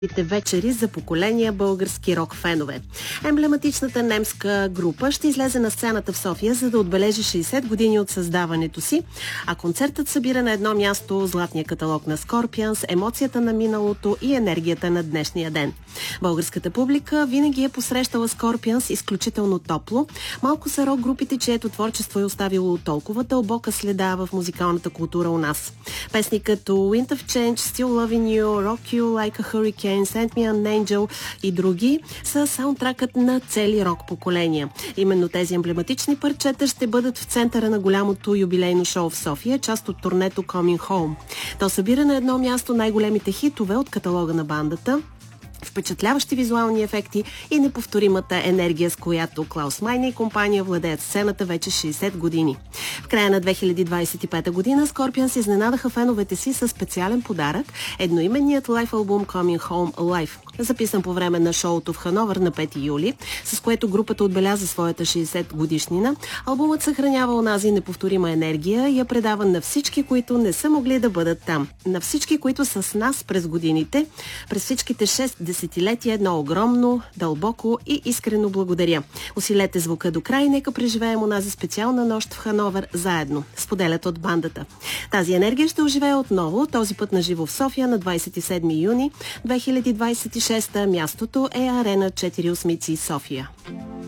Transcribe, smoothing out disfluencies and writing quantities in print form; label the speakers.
Speaker 1: вечери за поколения български рок-фенове. Емблематичната немска група ще излезе на сцената в София, за да отбележи 60 години от създаването си, а концертът събира на едно място златния каталог на Scorpions, емоцията на миналото и енергията на днешния ден. Българската публика винаги е посрещала Scorpions изключително топло. Малко са рок-групите, чието творчество е оставило толкова дълбока следа в музикалната култура у нас. Песни като Wind of Change, Still Loving You, Rock You Like a Hurricane, Send Me an Angel и други са саундтракът на цели рок поколения. Именно тези емблематични парчета ще бъдат в центъра на голямото юбилейно шоу в София, част от турнето Coming Home. То събира на едно място най-големите хитове от каталога на бандата, впечатляващи визуални ефекти и неповторимата енергия, с която Клаус Майне и компания владеят сцената вече 60 години. В края на 2025 година Scorpions изненадаха феновете си със специален подарък – едноименният лайв албум Coming Home Live, записан по време на шоуто в Хановър на 5 юли, с което групата отбеляза своята 60 годишнина. Албумът съхранява онази неповторима енергия и я предава на всички, които не са могли да бъдат там. На всички, които са с нас през годините, през всичките 6 десетилетия, едно огромно, дълбоко и искрено благодаря. Усилете звука до край, нека преживеем онази специална нощ в Хановър заедно, споделят от бандата. Тази енергия ще оживее отново, този път на живо в София на 27 юни 2026. Мястото е Арена 4 Осмици, София.